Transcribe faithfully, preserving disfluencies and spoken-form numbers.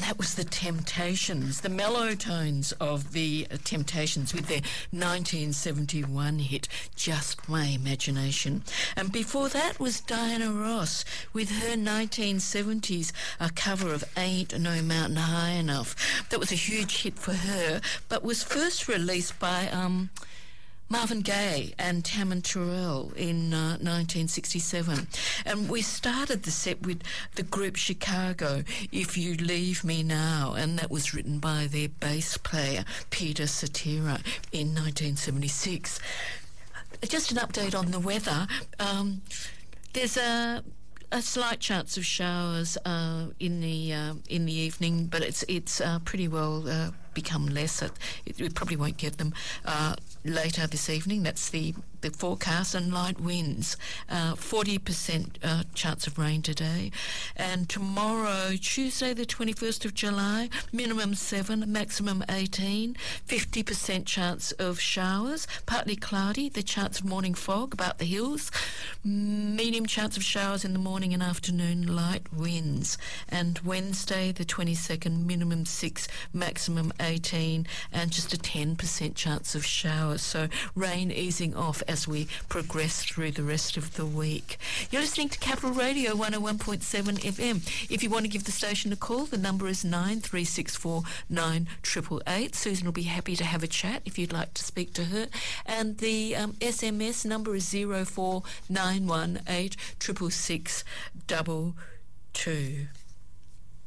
that was the Temptations, the mellow tones of the uh, Temptations with their nineteen seventy-one hit, Just My Imagination. And before that was Diana Ross with her nineteen seventies uh, cover of Ain't No Mountain High Enough. That was a huge hit for her, but was first released by um, Marvin Gaye and Tammin Terrell in uh, nineteen sixty-seven. And we started the set with the group Chicago, If You Leave Me Now, and that was written by their bass player, Peter Cetera, in nineteen seventy-six. Just an update on the weather. Um, there's a... A slight chance of showers uh, in the uh, in the evening, but it's it's uh, pretty well uh, become less. It, it, we probably won't get them uh, later this evening. That's the, the forecast, and light winds. Uh, forty percent uh, chance of rain today. And tomorrow, Tuesday the twenty-first of July, minimum seven, maximum eighteen. fifty percent chance of showers, partly cloudy, the chance of morning fog about the hills. Medium chance of showers in the morning and afternoon, light winds. And Wednesday the twenty-second, minimum six, maximum eighteen, and just a ten percent chance of showers. So rain easing off as we progress through the rest of the week. You're listening to Capital Radio one oh one point seven F M. If you want to give the station a call, the number is nine three six four nine eight eight eight. Susan will be happy to have a chat if you'd like to speak to her. And the um, S M S number is zero four nine one eight six six six double two.